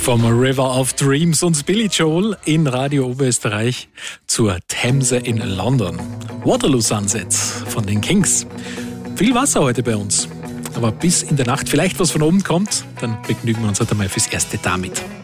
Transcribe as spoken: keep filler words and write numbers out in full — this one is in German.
Vom River of Dreams und Billy Joel in Radio Oberösterreich zur Themse in London. Waterloo Sunset von den Kings. Viel Wasser heute bei uns. Aber bis in der Nacht vielleicht was von oben kommt, dann begnügen wir uns heute mal fürs Erste damit.